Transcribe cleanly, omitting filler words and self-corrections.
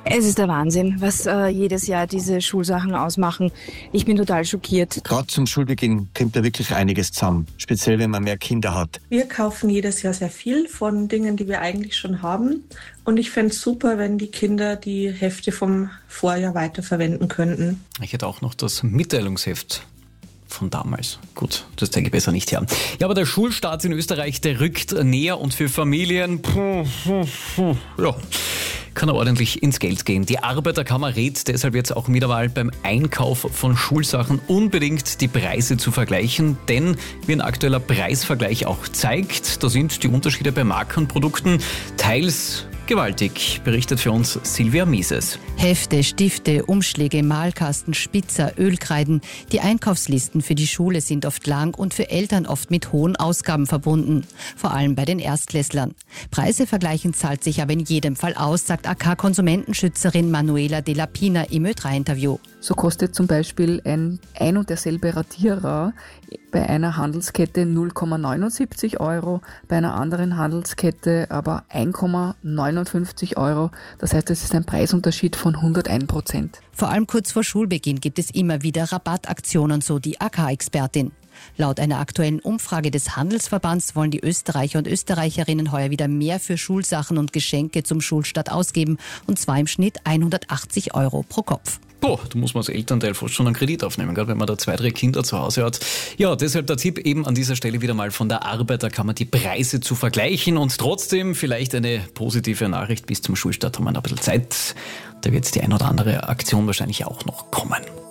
Es ist der Wahnsinn, was jedes Jahr diese Schulsachen ausmachen. Ich bin total schockiert. Gerade zum Schulbeginn kommt da wirklich einiges zusammen, speziell wenn man mehr Kinder hat. Wir kaufen jedes Jahr sehr viel von Dingen, die wir eigentlich schon haben. Und ich fände es super, wenn die Kinder die Hefte vom Vorjahr weiterverwenden könnten. Ich hätte auch noch das Mitteilungsheft von damals. Gut, das zeige ich besser nicht her. Ja, aber der Schulstart in Österreich, der rückt näher und für Familien, ja, kann er ordentlich ins Geld gehen. Die Arbeiterkammer rät deshalb jetzt auch wieder mal beim Einkauf von Schulsachen unbedingt die Preise zu vergleichen, denn wie ein aktueller Preisvergleich auch zeigt, da sind die Unterschiede bei Marken und Produkten teils gewaltig, berichtet für uns Silvia Mieses. Hefte, Stifte, Umschläge, Malkasten, Spitzer, Ölkreiden. Die Einkaufslisten für die Schule sind oft lang und für Eltern oft mit hohen Ausgaben verbunden. Vor allem bei den Erstklässlern. Preise vergleichen zahlt sich aber in jedem Fall aus, sagt AK-Konsumentenschützerin Manuela de la Pina im Ö3-Interview. So kostet zum Beispiel ein und derselbe Radierer bei einer Handelskette 0,79 €, bei einer anderen Handelskette aber 1,59 €. Das heißt, es ist ein Preisunterschied von 101%. Vor allem kurz vor Schulbeginn gibt es immer wieder Rabattaktionen, so die AK-Expertin. Laut einer aktuellen Umfrage des Handelsverbands wollen die Österreicher und Österreicherinnen heuer wieder mehr für Schulsachen und Geschenke zum Schulstart ausgeben, und zwar im Schnitt 180 € pro Kopf. Boah, da muss man als Elternteil fast schon einen Kredit aufnehmen, gerade wenn man da 2, 3 Kinder zu Hause hat. Ja, deshalb der Tipp eben an dieser Stelle wieder mal von der Arbeiterkammer, die Preise zu vergleichen, und trotzdem vielleicht eine positive Nachricht: bis zum Schulstart haben wir noch ein bisschen Zeit. Da wird die ein oder andere Aktion wahrscheinlich auch noch kommen.